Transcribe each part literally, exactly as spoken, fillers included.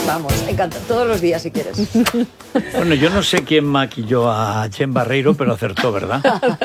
Vamos, encanta. Todos los días, si quieres. Bueno, yo no sé quién maquilló a Jen Barreiro, pero acertó, ¿verdad?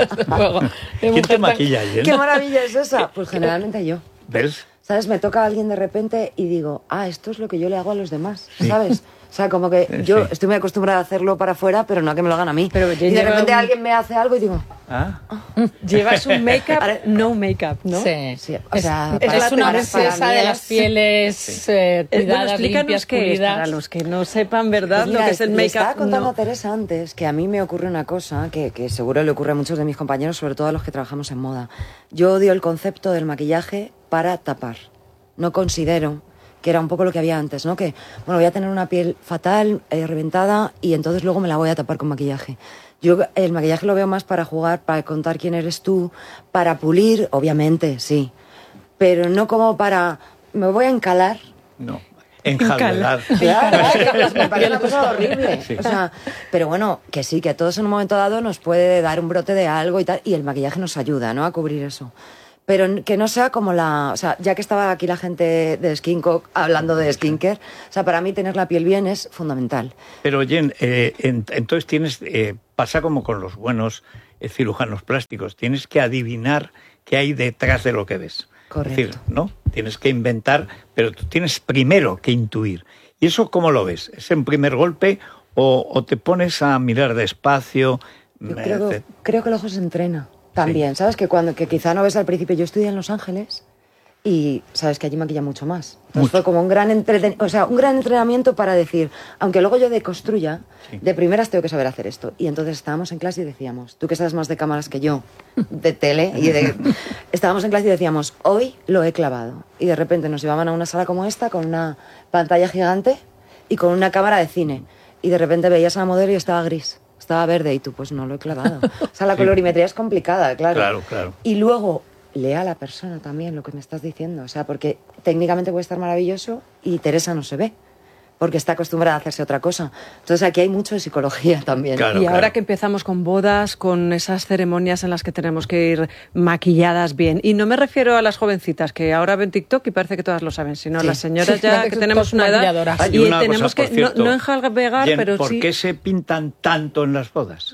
¿Quién te maquilla, Jen? ¿Qué maravilla es esa? Pues generalmente yo. ¿Ves? ¿Sabes? Me toca a alguien de repente y digo, ah, esto es lo que yo le hago a los demás, sí. ¿Sabes? O sea, como que sí, yo sí. estoy muy acostumbrada a hacerlo para afuera, pero no a que me lo hagan a mí. Pero y de repente un... alguien me hace algo y digo... ¿Ah? Llevas un make-up, no make-up, ¿no? Sí. sí o sea, es, es una princesa de las pieles sí. eh, cuidadas, bueno, limpias, qué es, para los que no sepan, ¿verdad? Pues mira, lo que es el make-up. Estaba contando no. a Teresa antes que a mí me ocurre una cosa que, que seguro le ocurre a muchos de mis compañeros, sobre todo a los que trabajamos en moda. Yo odio el concepto del maquillaje para tapar. No considero que era un poco lo que había antes, ¿no? Que, bueno, voy a tener una piel fatal, eh, reventada, y entonces luego me la voy a tapar con maquillaje. Yo el maquillaje lo veo más para jugar, para contar quién eres tú, para pulir, obviamente, sí. Pero no como para, me voy a encalar. No, enjalbelar. Claro, claro, me parece una cosa horrible. Sí. O sea, pero bueno, que sí, que a todos en un momento dado nos puede dar un brote de algo y tal, y el maquillaje nos ayuda, ¿no? A cubrir eso. Pero que no sea como la... O sea, ya que estaba aquí la gente de Skinco hablando de skincare, o sea, para mí tener la piel bien es fundamental. Pero, Jen, eh, en, entonces tienes... Eh, pasa como con los buenos eh, cirujanos plásticos. Tienes que adivinar qué hay detrás de lo que ves. Correcto. Es decir, ¿no? Tienes que inventar, pero tú tienes primero que intuir. ¿Y eso cómo lo ves? ¿Es en primer golpe o, o te pones a mirar despacio? Yo creo, creo que el ojo se entrena. También, sí. ¿Sabes? Que cuando que quizá no ves al principio. Yo estudié en Los Ángeles y sabes que allí maquilla mucho más. Entonces mucho. Fue como un gran entreten... o sea, un gran entrenamiento para decir, aunque luego yo deconstruya, sí. De primeras tengo que saber hacer esto. Y entonces estábamos en clase y decíamos, tú que sabes más de cámaras que yo, de tele, y de... estábamos en clase y decíamos, hoy lo he clavado. Y de repente nos llevaban a una sala como esta, con una pantalla gigante y con una cámara de cine. Y de repente veías a la modelo y estaba gris. Estaba verde y tú, pues no lo he clavado. O sea, la sí. colorimetría es complicada, claro. Claro, claro. Y luego, lea a la persona también lo que me estás diciendo. O sea, porque técnicamente puede estar maravilloso y Teresa no se ve, porque está acostumbrada a hacerse otra cosa. Entonces aquí hay mucho de psicología también. Claro, y ahora claro. que empezamos con bodas, con esas ceremonias en las que tenemos que ir maquilladas bien. Y no me refiero a las jovencitas, que ahora ven TikTok y parece que todas lo saben, sino sí. las señoras sí, ya que tenemos una edad Hay y una tenemos cosa, que cierto, no, no enjalbegar, Jen, pero ¿por sí... ¿por qué se pintan tanto en las bodas?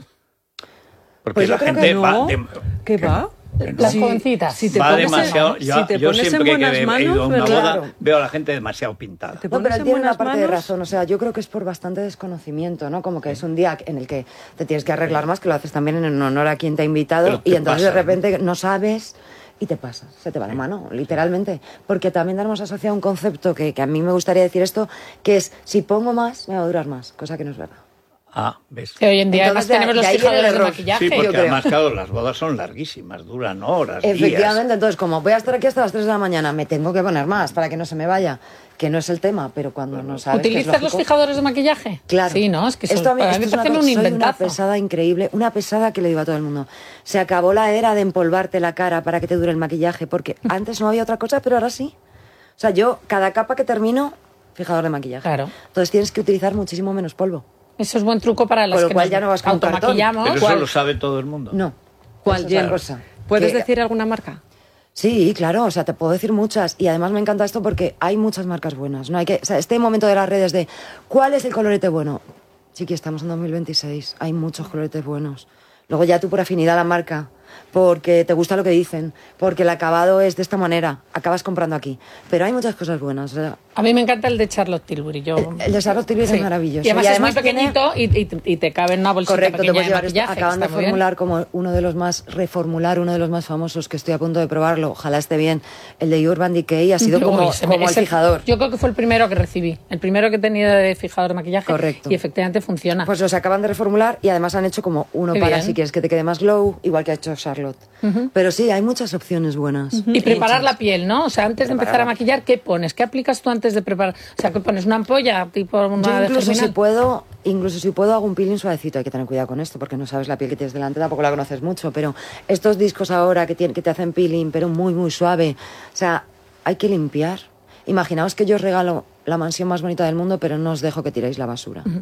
Porque pues la yo creo gente que no. va... De... ¿Qué va? Las sí, jovencitas. Si te va pones demasiado... en, yo si te yo pones siempre en que he manos, ido a una boda claro. veo a la gente demasiado pintada. No, pero él tiene una parte manos? de razón. O sea, yo creo que es por bastante desconocimiento, ¿no? Como que es un día en el que te tienes que arreglar más, que lo haces también en honor a quien te ha invitado, y entonces pasa, de repente no sabes y te pasas, se te va la mano, literalmente. Porque también hemos asociado un concepto que, que a mí me gustaría decir esto, que es, si pongo más, me va a durar más, cosa que no es verdad. Ah, ¿ves? Que hoy en día entonces, además tenemos de, los fijadores de maquillaje. Sí, porque yo creo. además, claro, las bodas son larguísimas, duran horas, efectivamente, días. Entonces, como voy a estar aquí hasta las tres de la mañana, me tengo que poner más para que no se me vaya, que no es el tema, pero cuando bueno, no sabes. ¿Utilizas los fijadores de maquillaje? Claro. Sí, ¿no? Es que esto a mí, esto me es una, un soy inventazo. una pesada increíble, una pesada que le digo a todo el mundo. Se acabó la era de empolvarte la cara para que te dure el maquillaje, porque antes no había otra cosa, pero ahora sí. O sea, yo, cada capa que termino, fijador de maquillaje. Claro. Entonces tienes que utilizar muchísimo menos polvo. Eso es buen truco para las con lo que cual nos ya no vas con automaquillamos. Pero eso ¿Cuál? lo sabe todo el mundo. No. ¿Cuál, Jen? Cosa. ¿Puedes que... decir alguna marca? Sí, claro, o sea, te puedo decir muchas. Y además me encanta esto porque hay muchas marcas buenas. No hay que, o sea, este momento de las redes de ¿cuál es el colorete bueno? Chiqui, estamos en dos mil veintiséis, hay muchos coloretes buenos. Luego ya tú por afinidad a la marca, porque te gusta lo que dicen, porque el acabado es de esta manera, acabas comprando aquí. Pero hay muchas cosas buenas. O sea, a mí me encanta el de Charlotte Tilbury. Yo... El, el de Charlotte Tilbury sí. es maravilloso. Y además, y además es muy pequeñito tiene... y, y, y te cabe en una bolsita correcto, pequeña te puedes de maquillaje. Esto. Acaban de formular como uno de los más, reformular uno de los más famosos, que estoy a punto de probarlo, ojalá esté bien, el de Urban Decay, ha sido como, como el ese, fijador. Yo creo que fue el primero que recibí, el primero que he tenido de fijador de maquillaje. Correcto. Y efectivamente funciona. Pues los acaban de reformular y además han hecho como uno Qué para bien. Si quieres que te quede más glow, igual que ha hecho Charlotte. Uh-huh. Pero sí, hay muchas opciones buenas. Uh-huh. Y preparar la piel, ¿no? O sea, antes de empezar a maquillar, ¿qué pones? ¿Qué aplicas tú antes de preparar? O sea, ¿qué pones? ¿Una ampolla? Tipo una Yo incluso si puedo, incluso si puedo hago un peeling suavecito. Hay que tener cuidado con esto porque no sabes la piel que tienes delante, tampoco la conoces mucho, pero estos discos ahora que, tienen, que te hacen peeling, pero muy, muy suave. O sea, hay que limpiar. Imaginaos que yo os regalo la mansión más bonita del mundo, pero no os dejo que tiréis la basura. Uh-huh.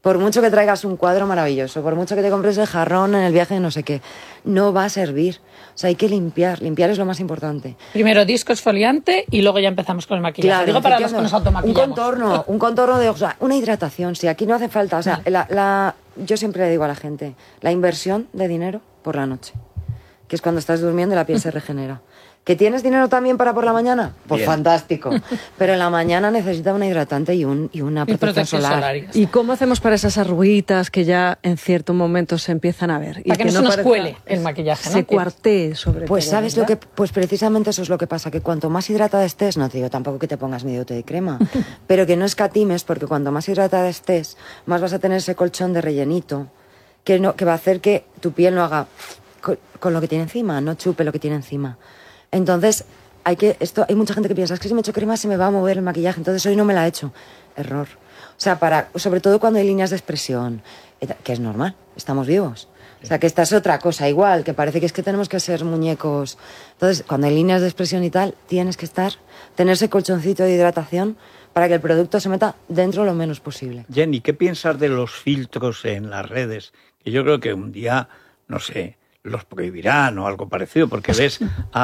Por mucho que traigas un cuadro maravilloso, por mucho que te compres el jarrón en el viaje de no sé qué, no va a servir. O sea, hay que limpiar. Limpiar es lo más importante. Primero disco exfoliante y luego ya empezamos con el maquillaje. Claro, Digo para los que nos automaquillamos. Un contorno, un contorno de ojos, o sea, una hidratación. Si aquí no hace falta, o sea, la, la, yo siempre le digo a la gente, la inversión de dinero por la noche, que es cuando estás durmiendo y la piel se regenera. ¿Que tienes dinero también para por la mañana? Pues bien, fantástico. Pero en la mañana necesita una hidratante y, un, y una protección, y protección solar. solar. ¿Y cómo hacemos para esas arruguitas que ya en cierto momento se empiezan a ver? Para y que, que no se nos cuele el maquillaje, ¿no? Se cuartee sobre Pues todo, ¿sabes ¿verdad? Lo que, pues precisamente eso es lo que pasa, que cuanto más hidratada estés, no te digo tampoco que te pongas medio té de crema, pero que no escatimes, porque cuanto más hidratada estés, más vas a tener ese colchón de rellenito, que, no, que va a hacer que tu piel no haga con, con lo que tiene encima, no chupe lo que tiene encima. Entonces, hay que esto hay mucha gente que piensa, es que si me echo crema se me va a mover el maquillaje, entonces hoy no me la he hecho. Error. O sea, para, sobre todo cuando hay líneas de expresión, que es normal, estamos vivos. O sea, que esta es otra cosa igual, que parece que es que tenemos que ser muñecos. Entonces, cuando hay líneas de expresión y tal, tienes que estar, tener ese colchoncito de hidratación para que el producto se meta dentro lo menos posible. Jenny, ¿qué piensas de los filtros en las redes? Que yo creo que un día, no sé, los prohibirán o algo parecido, porque ves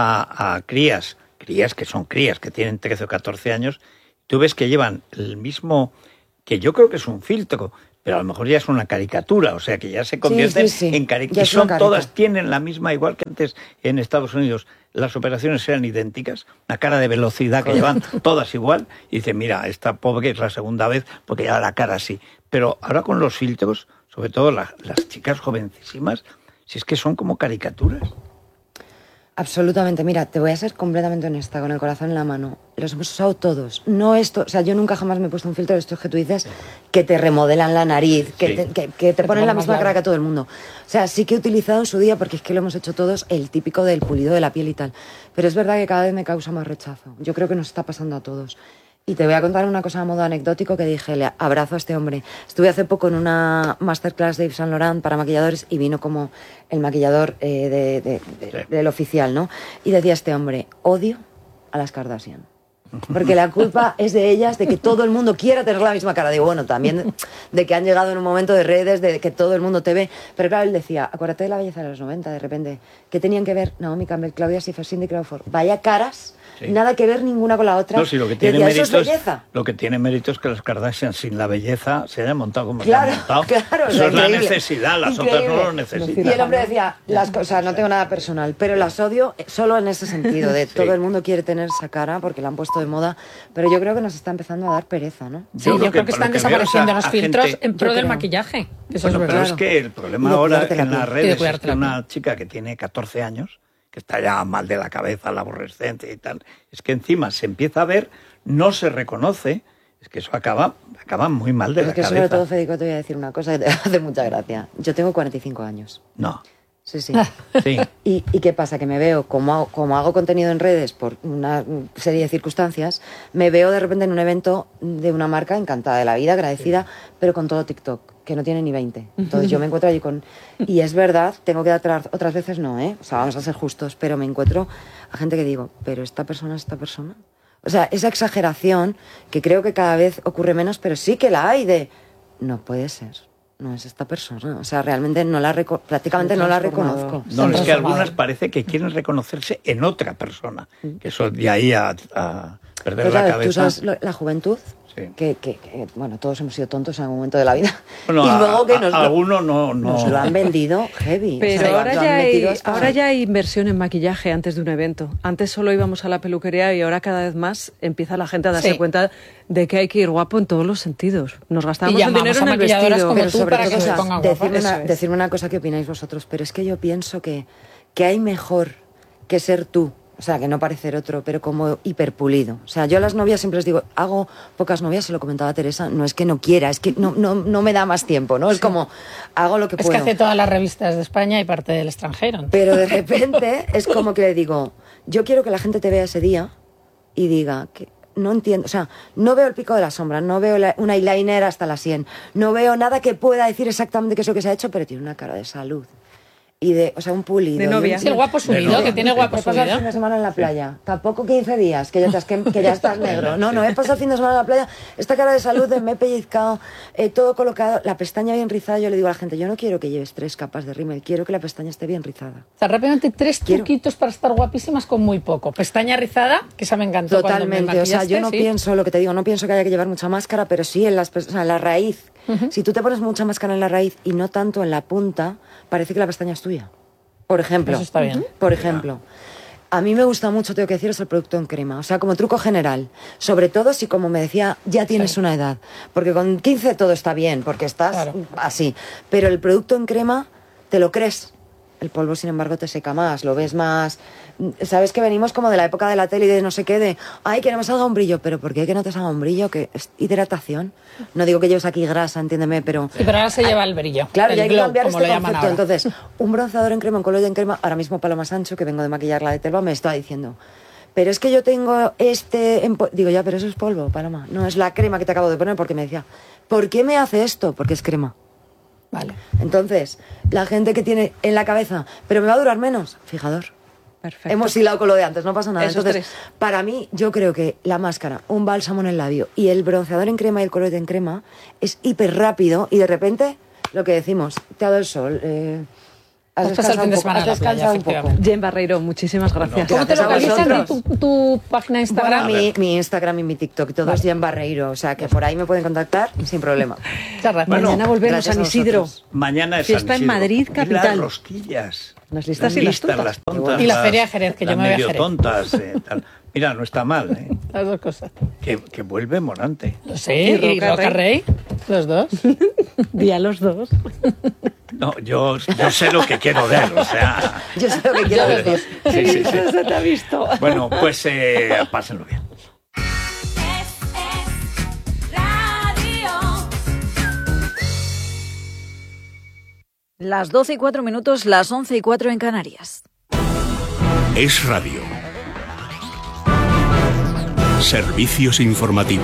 a, a crías, crías que son crías, que tienen trece o catorce años, tú ves que llevan el mismo, que yo creo que es un filtro, pero a lo mejor ya es una caricatura, o sea que ya se convierten sí, sí, sí. en caricaturas. Y son todas, tienen la misma, igual que antes en Estados Unidos, las operaciones eran idénticas, una cara de velocidad que llevan todas igual, y dicen, mira, esta pobre es la segunda vez porque lleva la cara así. Pero ahora con los filtros, sobre todo la, las chicas jovencísimas, si es que son como caricaturas. Absolutamente. Mira, te voy a ser completamente honesta, con el corazón en la mano. Los hemos usado todos. No esto, o sea, yo nunca jamás me he puesto un filtro de estos que tú dices, que te remodelan la nariz, que, sí. te, que, que te ponen la misma cara que a todo el mundo. O sea, sí que he utilizado en su día, porque es que lo hemos hecho todos, el típico del pulido de la piel y tal. Pero es verdad que cada vez me causa más rechazo. Yo creo que nos está pasando a todos. Y te voy a contar una cosa a modo anecdótico que dije, le abrazo a este hombre. Estuve hace poco en una masterclass de Yves Saint Laurent para maquilladores y vino como el maquillador eh, de, de, de, del oficial, ¿no? Y decía este hombre, odio a las Kardashian. Porque la culpa es de ellas, de que todo el mundo quiera tener la misma cara. Digo, bueno, también de, de que han llegado en un momento de redes, de que todo el mundo te ve. Pero claro, él decía, acuérdate de la belleza de los noventa, de repente. ¿Qué tenían que ver Naomi Campbell, Claudia Schiffer, Cindy Crawford? Vaya caras. Sí. Nada que ver ninguna con la otra. No, sí, lo que tiene mérito es belleza. Lo que tiene mérito es que las Kardashian sin la belleza se hayan montado como claro, se han montado. Claro, eso es la necesidad, las increíble. Otras no lo necesitan. Y el hombre decía, las cosas, no tengo nada personal, pero las odio solo en ese sentido, de sí. todo el mundo quiere tener esa cara porque la han puesto de moda, pero yo creo que nos está empezando a dar pereza, ¿no? Sí, yo, yo creo que, que están que desapareciendo veo, o sea, los filtros gente, en pro del creo. maquillaje. Eso bueno, es pero es que el problema ahora en las redes es que una chica que tiene catorce años que está ya mal de la cabeza, la aborrecente y tal, es que encima se empieza a ver, no se reconoce, es que eso acaba, acaba muy mal de Pero la es que cabeza. Sobre todo, Federico, te voy a decir una cosa que te hace mucha gracia. Yo tengo cuarenta y cinco años. No. Sí, sí. sí. ¿Y, ¿Y qué pasa? Que me veo, como hago, como hago contenido en redes por una serie de circunstancias, me veo de repente en un evento de una marca encantada de la vida, agradecida, sí. pero con todo TikTok, que no tiene ni veinte. Entonces yo me encuentro allí con... Y es verdad, tengo que dar otras veces no, ¿eh? O sea, vamos a ser justos, pero me encuentro a gente que digo, ¿pero esta persona es esta persona? O sea, esa exageración que creo que cada vez ocurre menos, pero sí que la hay de... No puede ser. No es esta persona, o sea, realmente no la reco- prácticamente no la reconozco. No, es que algunas parece que quieren reconocerse en otra persona, que eso de ahí a, a perder pues la claro, cabeza. Tú sabes, lo, la juventud, sí. que, que, que, bueno, todos hemos sido tontos en algún momento de la vida. Bueno, y luego a, que nos, a, algunos no, no. Nos lo han vendido heavy. Pero o sea, ahora, ya hay, hasta... ahora ya hay inversión en maquillaje antes de un evento. Antes solo íbamos a la peluquería y ahora cada vez más empieza la gente a darse sí. cuenta de que hay que ir guapo en todos los sentidos. Nos gastamos el dinero en el vestido. Pero sobre todo, que se pongan decirme, una, decirme una cosa que opináis vosotros, pero es que yo pienso que, que hay mejor que ser tú, o sea, que no parecer otro, pero como hiperpulido. O sea, yo a las novias siempre les digo, hago pocas novias, se lo comentaba Teresa, no es que no quiera, es que no, no, no me da más tiempo, ¿no? Sí. Es como, hago lo que es puedo. Es que hace todas las revistas de España y parte del extranjero. ¿No? Pero de repente es como que le digo, yo quiero que la gente te vea ese día y diga que... No entiendo, o sea, no veo el pico de la sombra, no veo la, un eyeliner hasta la sien, no veo nada que pueda decir exactamente qué es lo que se ha hecho, pero tiene una cara de salud. y de, o sea, un pulido. De novia. Sí, el guapo subido, que tiene guapo He pasado el fin subido. de semana en la playa. Tampoco quince días, que ya, estás, que, que ya estás negro. No, no, he pasado el fin de semana en la playa. Esta cara de salud, me he pellizcado, eh, todo colocado, la pestaña bien rizada. Yo le digo a la gente, yo no quiero que lleves tres capas de rímel, quiero que la pestaña esté bien rizada. O sea, rápidamente tres Quiero. truquitos para estar guapísimas con muy poco. Pestaña rizada, que esa me encantó. Totalmente, cuando me o sea, yo maquillaste, no sí. pienso, lo que te digo, no pienso que haya que llevar mucha máscara, pero sí en, las, o sea, en la raíz. Uh-huh. Si tú te pones mucha máscara en la raíz y no tanto en la punta, parece que la pestaña es tuya. Por ejemplo. Eso está bien. Por ejemplo. A mí me gusta mucho, tengo que deciros, el producto en crema. O sea, como truco general. Sobre todo si, como me decía, ya tienes Sí. una edad. Porque con quince todo está bien, porque estás Claro. así. Pero el producto en crema, te lo crees. El polvo, sin embargo, te seca más, lo ves más... Sabes que venimos como de la época de la tele y de no sé qué, de... Ay, que no me salga un brillo. ¿Pero por qué que no te salga un brillo? Que es hidratación. No digo que lleves aquí grasa, entiéndeme, pero... Sí, pero ahora se lleva el brillo. Claro, el y hay que glow, cambiar como este lo llaman concepto. ahora. Entonces, un bronceador en crema, un color en crema, ahora mismo Paloma Sancho, que vengo de maquillarla de Telva, me está diciendo, pero es que yo tengo este... en po-". Digo, ya, pero eso es polvo, Paloma. No, es la crema que te acabo de poner, porque me decía, ¿por qué me hace esto? Porque es crema. Vale. Entonces, la gente que tiene en la cabeza, pero me va a durar menos, fijador. Perfecto. Hemos hilado con lo de antes, no pasa nada. Esos Entonces, tres. para mí, yo creo que la máscara, un bálsamo en el labio y el bronceador en crema y el colorete en crema es hiper rápido y de repente, lo que decimos, te ha dado el sol, eh, has Has pasado el fin descansado de un poco, semana has en la playa, descansado un poco. efectivamente. Jen Barreiro, muchísimas gracias. ¿Cómo te Gracias a localizan en vosotros. tu, tu página de Instagram? Bueno, mi, mi Instagram y mi TikTok, todo es Jen Barreiro, o sea que por ahí me pueden contactar sin problema. Muchas gracias. Bueno, Mañana volvemos gracias a a Isidro. vosotros. Mañana es Fiesta San en Isidro. Madrid, Y capital. las rosquillas. Las listas y las tontas. Las tontas Y la las- feria de Jerez, que yo las me voy a medio Jerez. tontas. eh, tal. Mira, no está mal, ¿eh? Las dos cosas. Que, que vuelve Morante. Lo sé, Y y Roca Roca Rey, los dos. Di a los dos. No, yo, yo sé lo que quiero ver, o sea... Yo sé lo que quiero decir. Sí, sí, sí. Se te ha visto. Bueno, pues eh, pásenlo bien. Las doce y cuatro minutos, las once y cuatro en Canarias. Es Radio. Servicios informativos.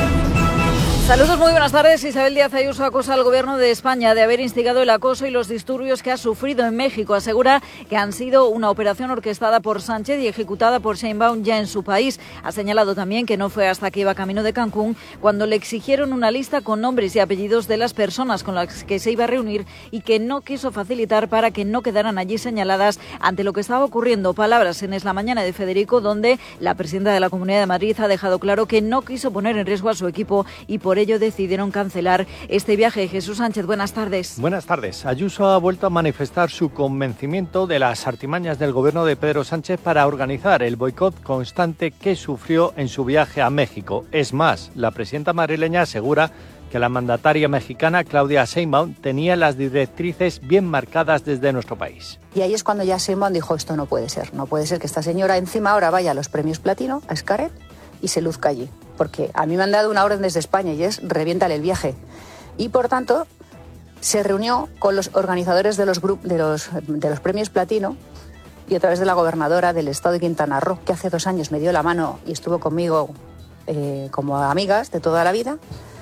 Saludos, muy buenas tardes. Isabel Díaz Ayuso acusa al Gobierno de España de haber instigado el acoso y los disturbios que ha sufrido en México. Asegura que han sido una operación orquestada por Sánchez y ejecutada por Sheinbaum ya en su país. Ha señalado también que no fue hasta que iba camino de Cancún cuando le exigieron una lista con nombres y apellidos de las personas con las que se iba a reunir y que no quiso facilitar para que no quedaran allí señaladas ante lo que estaba ocurriendo. Palabras en Es la Mañana de Federico, donde la presidenta de la Comunidad de Madrid ha dejado claro que no quiso poner en riesgo a su equipo y por ello decidieron cancelar este viaje. Jesús Sánchez, buenas tardes. Buenas tardes. Ayuso ha vuelto a manifestar su convencimiento de las artimañas del gobierno de Pedro Sánchez para organizar el boicot constante que sufrió en su viaje a México. Es más, la presidenta madrileña asegura que la mandataria mexicana Claudia Sheinbaum tenía las directrices bien marcadas desde nuestro país. Y ahí es cuando ya Sheinbaum dijo, esto no puede ser, no puede ser que esta señora encima ahora vaya a los premios Platino, a Xcaret, y se luzca allí. Porque a mí me han dado una orden desde España y es reviéntale el viaje. Y por tanto, se reunió con los organizadores de los, grup- de los, de los premios Platino y a través de la gobernadora del estado de Quintana Roo, que hace dos años me dio la mano y estuvo conmigo eh, como amigas de toda la vida,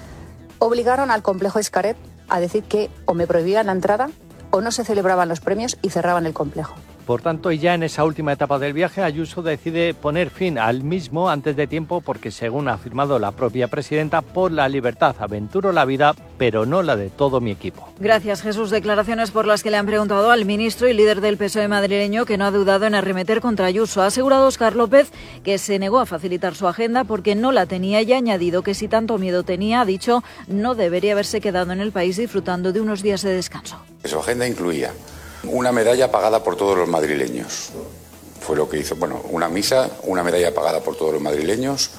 obligaron al complejo Xcaret a decir que o me prohibían la entrada o no se celebraban los premios y cerraban el complejo. Por tanto, ya en esa última etapa del viaje, Ayuso decide poner fin al mismo antes de tiempo porque, según ha afirmado la propia presidenta, por la libertad aventuro la vida, pero no la de todo mi equipo. Gracias, Jesús. Declaraciones por las que le han preguntado al ministro y líder del P S O E madrileño, que no ha dudado en arremeter contra Ayuso. Ha asegurado Óscar López que se negó a facilitar su agenda porque no la tenía y ha añadido que si tanto miedo tenía, ha dicho, no debería haberse quedado en el país disfrutando de unos días de descanso. Su agenda incluía una medalla pagada por todos los madrileños. Fue lo que hizo, bueno, una misa, una medalla pagada por todos los madrileños,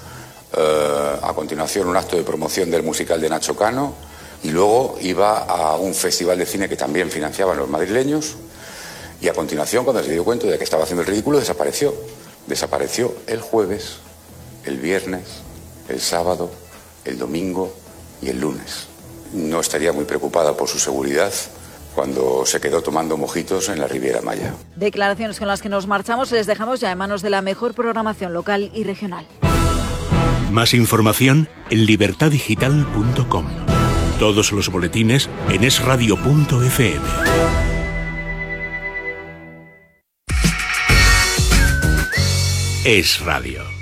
eh, a continuación un acto de promoción del musical de Nacho Cano y luego iba a un festival de cine que también financiaban los madrileños y a continuación, cuando se dio cuenta de que estaba haciendo el ridículo, desapareció. Desapareció el jueves, el viernes, el sábado, el domingo y el lunes. No estaría muy preocupada por su seguridad cuando se quedó tomando mojitos en la Riviera Maya. Declaraciones con las que nos marchamos les dejamos ya en manos de la mejor programación local y regional. Más información en libertad digital punto com. Todos los boletines en es radio punto efe eme. Es Radio.